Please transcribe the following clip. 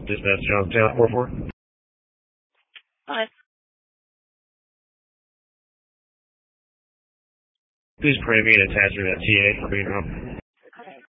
Dispatch John Taylor 44. Hi. Please pray me an attachment at TA for being wrong.